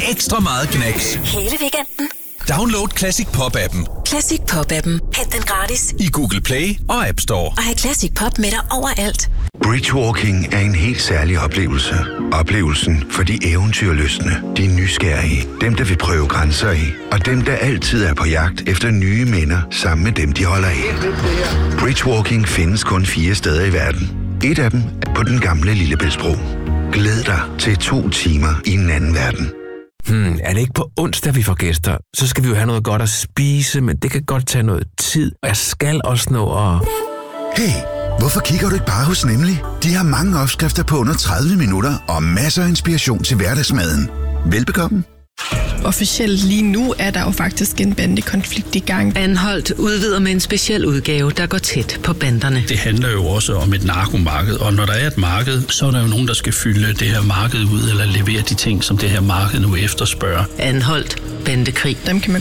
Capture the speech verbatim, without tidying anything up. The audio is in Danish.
ekstra meget knas. Hele weekenden. Download Classic Pop-appen. Classic Pop-appen. Hent den gratis i Google Play og App Store. Og have Classic Pop med dig overalt. Bridgewalking er en helt særlig oplevelse. Oplevelsen for de eventyrlystne, de nysgerrige, dem der vil prøve grænser af, og dem der altid er på jagt efter nye minder sammen med dem, de holder af. Bridgewalking findes kun fire steder i verden. Et af dem er på den gamle Lillebæltsbro. Glæd dig til to timer i en anden verden. Hmm, er det ikke på onsdag, vi får gæster? Så skal vi jo have noget godt at spise, men det kan godt tage noget tid. Og jeg skal også nå at... Hey, hvorfor kigger du ikke bare hos Nemlig? De har mange opskrifter på under tredive minutter og masser af inspiration til hverdagsmaden. Velbekomme. Officielt lige nu er der jo faktisk en bandekonflikt i gang. Anholdt udvider med en speciel udgave, der går tæt på banderne. Det handler jo også om et narkomarked, og når der er et marked, så er der jo nogen, der skal fylde det her marked ud, eller levere de ting, som det her marked nu efterspørger. Anholdt bandekrig. Dem kan man